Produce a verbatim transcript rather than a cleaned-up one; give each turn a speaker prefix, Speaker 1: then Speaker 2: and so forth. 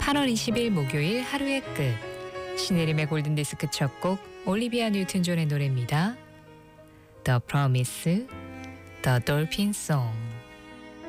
Speaker 1: 팔월 이십일 목요일 하루의 끝. 신혜림의 골든디스크 첫 곡 올리비아 뉴튼 존의 노래입니다. The Promise, The Dolphin Song.